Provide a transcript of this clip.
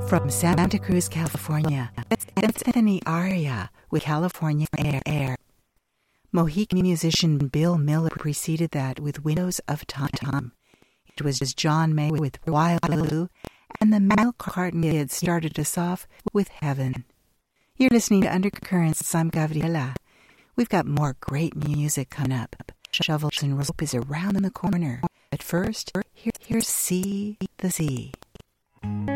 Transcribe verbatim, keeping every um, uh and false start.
From Santa Cruz, California, that's Anthony Aria with California Air Air. Mohican musician Bill Miller preceded that with Windows of Time. It was John May with Wild Blue, and the Milk Carton Kids started us off with Heaven. You're listening to Undercurrents. I'm Gabriela. We've got more great music coming up. Shovels and Rope is around the corner. But first, here, here's See the Sea.